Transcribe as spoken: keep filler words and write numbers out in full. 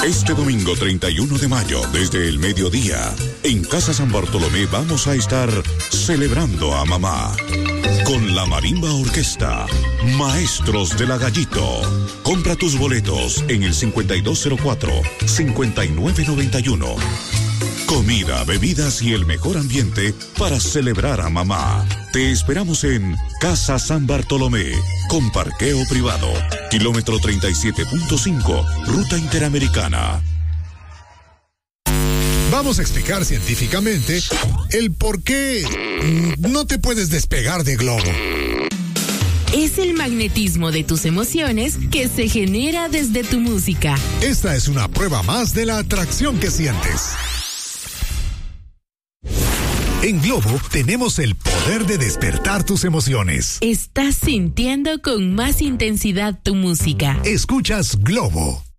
Este domingo treinta y uno de mayo, desde el mediodía, en Casa San Bartolomé vamos a estar celebrando a mamá con la Marimba Orquesta, Maestros de la Gallito. Compra tus boletos en el cincuenta y dos cero cuatro, cincuenta y nueve noventa y uno. Comida, bebidas y el mejor ambiente para celebrar a mamá. Te esperamos en Casa San Bartolomé, con parqueo privado, kilómetro treinta y siete punto cinco, Ruta Interamericana. Vamos a explicar científicamente el por qué no te puedes despegar de Globo. Es el magnetismo de tus emociones que se genera desde tu música. Esta es una prueba más de la atracción que sientes. En Globo tenemos el poder de despertar tus emociones. Estás sintiendo con más intensidad tu música. Escuchas Globo.